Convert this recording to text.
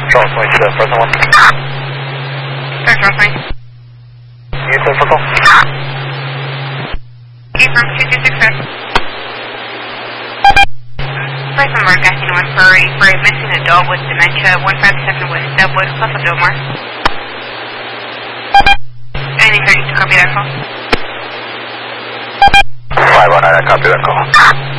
Charles 22, present 1. Sorry, Charles 22. You clear for call? From 2266. Place on Mark asking one for a missing adult with dementia, 157 West Delwood, plus of Biltmore. Anything to copy that call? 519, I copy that call.